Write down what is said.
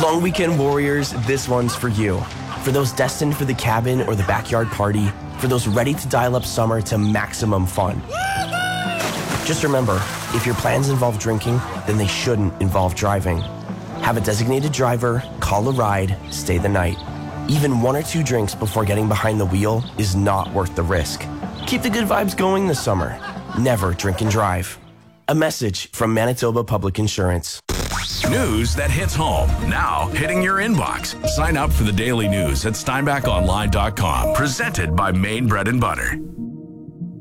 Long weekend warriors, this one's for you. For those destined for the cabin or the backyard party, for those ready to dial up summer to maximum fun. Just remember, if your plans involve drinking, then they shouldn't involve driving. Have a designated driver, call a ride, stay the night. Even 1 or 2 drinks before getting behind the wheel is not worth the risk. Keep the good vibes going this summer. Never drink and drive. A message from Manitoba Public Insurance. News that hits home, now hitting your inbox. Sign up for the daily news at steinbachonline.com. Presented by Maine Bread and Butter.